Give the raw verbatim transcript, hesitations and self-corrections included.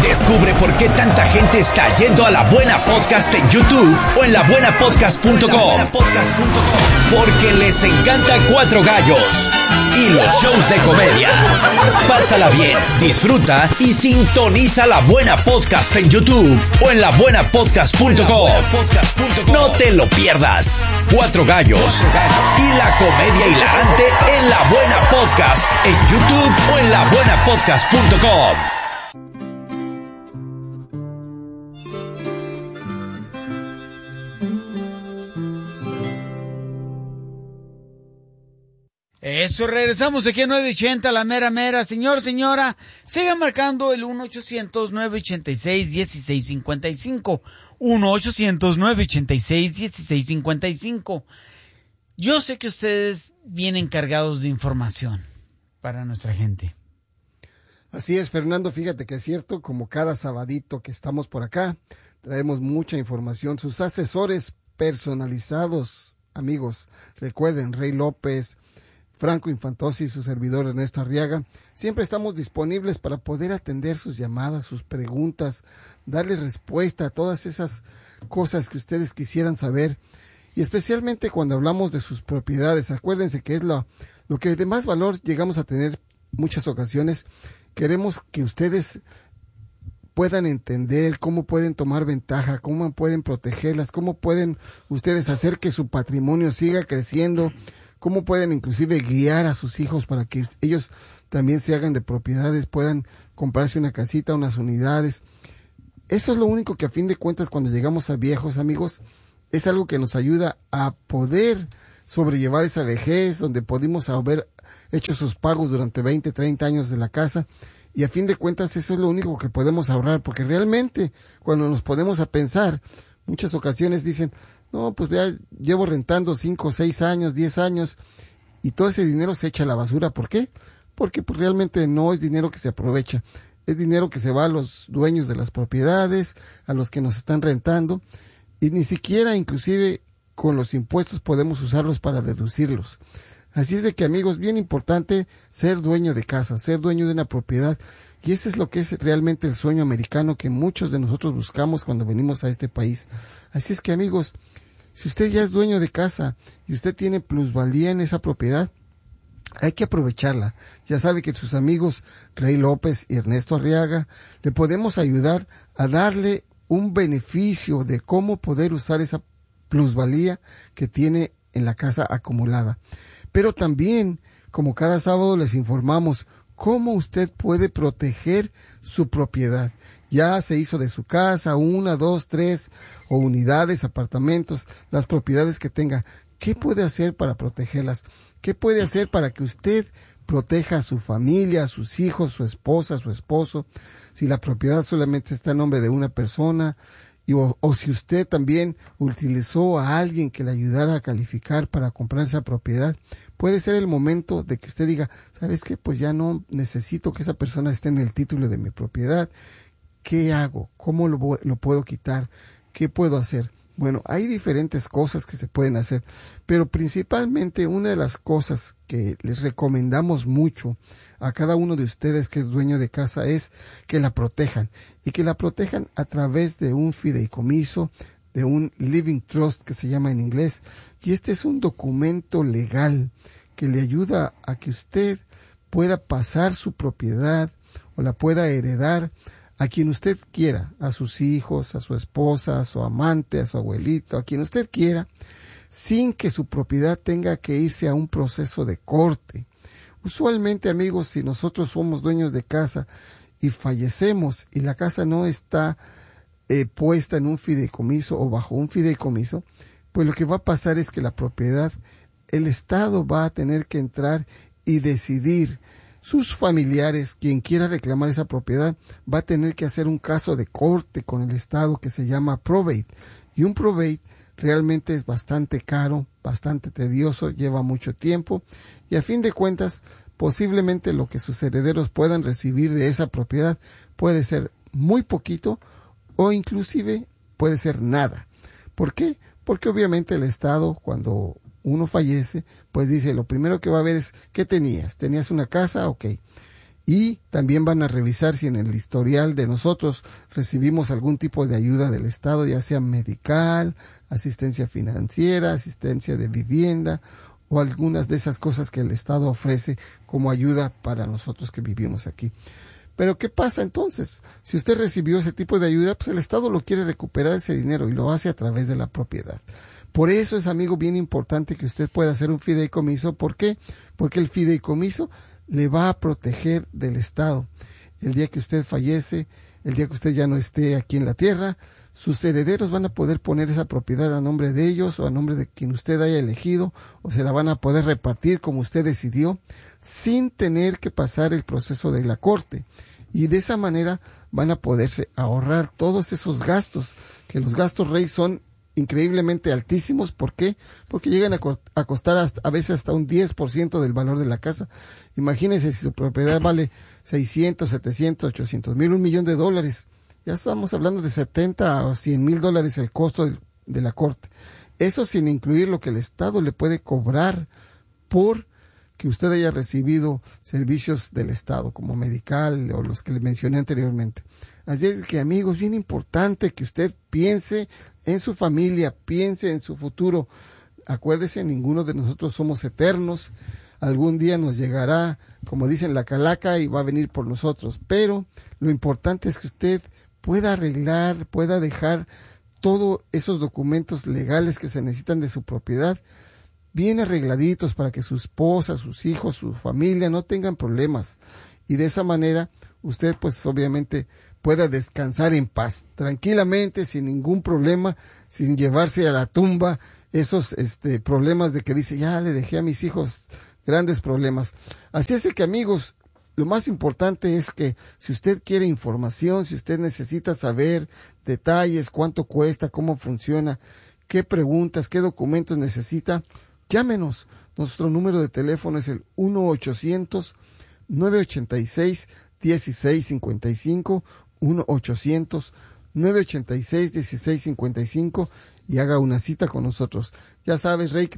Descubre por qué tanta gente está yendo a La Buena Podcast en YouTube o en la buena podcast punto com. Porque les encanta Cuatro Gallos y los shows de comedia. Pásala bien, disfruta y sintoniza La Buena Podcast en YouTube o en la buena podcast punto com. No te lo pierdas. Cuatro Gallos y la comedia hilarante en La Buena Podcast en YouTube o en la buena podcast punto com. Eso, regresamos aquí a nueve ochenta, la mera mera. Señor, señora, siga marcando el uno ochocientos, nueve ochenta y seis, dieciséis cincuenta y cinco. uno ochocientos, nueve ochenta y seis, dieciséis cincuenta y cinco. Yo sé que ustedes vienen cargados de información para nuestra gente. Así es, Fernando, fíjate que es cierto, como cada sabadito que estamos por acá, traemos mucha información. Sus asesores personalizados, amigos, recuerden, Rey López, Franco Infantosi y su servidor Ernesto Arriaga, siempre estamos disponibles para poder atender sus llamadas, sus preguntas, darle respuesta a todas esas cosas que ustedes quisieran saber, y especialmente cuando hablamos de sus propiedades. Acuérdense que es lo, lo que de más valor llegamos a tener muchas ocasiones. Queremos que ustedes puedan entender cómo pueden tomar ventaja, cómo pueden protegerlas, cómo pueden ustedes hacer que su patrimonio siga creciendo, cómo pueden inclusive guiar a sus hijos para que ellos también se hagan de propiedades, puedan comprarse una casita, unas unidades. Eso es lo único que a fin de cuentas cuando llegamos a viejos, amigos, es algo que nos ayuda a poder sobrellevar esa vejez, donde pudimos haber hecho esos pagos durante veinte, treinta años de la casa, y a fin de cuentas eso es lo único que podemos ahorrar, porque realmente cuando nos ponemos a pensar, muchas ocasiones dicen, no, pues ya llevo rentando cinco, seis años, diez años, y todo ese dinero se echa a la basura. ¿Por qué? Porque pues realmente no es dinero que se aprovecha, es dinero que se va a los dueños de las propiedades, a los que nos están rentando, y ni siquiera inclusive con los impuestos podemos usarlos para deducirlos. Así es de que, amigos, bien importante ser dueño de casa, ser dueño de una propiedad, y ese es lo que es realmente el sueño americano que muchos de nosotros buscamos cuando venimos a este país. Así es que, amigos, si usted ya es dueño de casa y usted tiene plusvalía en esa propiedad, hay que aprovecharla. Ya sabe que sus amigos Rey López y Ernesto Arriaga le podemos ayudar a darle un beneficio de cómo poder usar esa plusvalía que tiene en la casa acumulada. Pero también, como cada sábado les informamos, cómo usted puede proteger su propiedad. Ya se hizo de su casa una, dos, tres o unidades, apartamentos, las propiedades que tenga. ¿Qué puede hacer para protegerlas? ¿Qué puede hacer para que usted proteja a su familia, a sus hijos, su esposa, su esposo? Si la propiedad solamente está en nombre de una persona, y o, o si usted también utilizó a alguien que le ayudara a calificar para comprar esa propiedad, puede ser el momento de que usted diga, ¿sabes qué? Pues ya no necesito que esa persona esté en el título de mi propiedad. ¿Qué hago? ¿Cómo lo, lo puedo quitar? ¿Qué puedo hacer? Bueno, hay diferentes cosas que se pueden hacer, pero principalmente una de las cosas que les recomendamos mucho a cada uno de ustedes que es dueño de casa es que la protejan, y que la protejan a través de un fideicomiso, de un living trust que se llama en inglés, y este es un documento legal que le ayuda a que usted pueda pasar su propiedad o la pueda heredar a quien usted quiera, a sus hijos, a su esposa, a su amante, a su abuelito, a quien usted quiera, sin que su propiedad tenga que irse a un proceso de corte. Usualmente, amigos, si nosotros somos dueños de casa y fallecemos y la casa no está eh, puesta en un fideicomiso o bajo un fideicomiso, pues lo que va a pasar es que la propiedad, el Estado va a tener que entrar y decidir. Sus familiares, quien quiera reclamar esa propiedad, va a tener que hacer un caso de corte con el Estado que se llama probate. Y un probate realmente es bastante caro, bastante tedioso, lleva mucho tiempo, y a fin de cuentas, posiblemente lo que sus herederos puedan recibir de esa propiedad puede ser muy poquito o inclusive puede ser nada. ¿Por qué? Porque obviamente el Estado, cuando uno fallece, pues dice, lo primero que va a ver es, ¿qué tenías? ¿Tenías una casa? Ok. Y también van a revisar si en el historial de nosotros recibimos algún tipo de ayuda del Estado, ya sea medical, asistencia financiera, asistencia de vivienda o algunas de esas cosas que el Estado ofrece como ayuda para nosotros que vivimos aquí. Pero ¿qué pasa entonces? Si usted recibió ese tipo de ayuda, pues el Estado lo quiere recuperar ese dinero y lo hace a través de la propiedad. Por eso es, amigo, bien importante que usted pueda hacer un fideicomiso. ¿Por qué? Porque el fideicomiso le va a proteger del Estado. El día que usted fallece, el día que usted ya no esté aquí en la tierra, sus herederos van a poder poner esa propiedad a nombre de ellos o a nombre de quien usted haya elegido, o se la van a poder repartir como usted decidió, sin tener que pasar el proceso de la corte. Y de esa manera van a poderse ahorrar todos esos gastos, que los gastos rey son increíblemente altísimos. ¿Por qué? Porque llegan a, co- a costar hasta, a veces hasta un diez por ciento del valor de la casa. Imagínense si su propiedad vale seiscientos, setecientos, ochocientos mil, un millón de dólares. Ya estamos hablando de setenta o cien mil dólares el costo de, de la corte. Eso sin incluir lo que el Estado le puede cobrar por que usted haya recibido servicios del Estado, como medical o los que le mencioné anteriormente. Así es que, amigos, bien importante que usted piense en su familia, piense en su futuro. Acuérdese, ninguno de nosotros somos eternos. Algún día nos llegará, como dicen, la calaca y va a venir por nosotros. Pero lo importante es que usted pueda arreglar, pueda dejar todos esos documentos legales que se necesitan de su propiedad bien arregladitos para que su esposa, sus hijos, su familia no tengan problemas. Y de esa manera usted pues obviamente pueda descansar en paz, tranquilamente, sin ningún problema, sin llevarse a la tumba esos este, problemas de que dice, ya le dejé a mis hijos grandes problemas. Así es que, amigos, lo más importante es que si usted quiere información, si usted necesita saber detalles, cuánto cuesta, cómo funciona, qué preguntas, qué documentos necesita, llámenos. Nuestro número de teléfono es el uno ochocientos, nueve ochenta y seis, dieciséis cincuenta y cinco, uno ochocientos, nueve ochenta y seis, dieciséis cincuenta y cinco, y haga una cita con nosotros. Ya sabes, Rey, que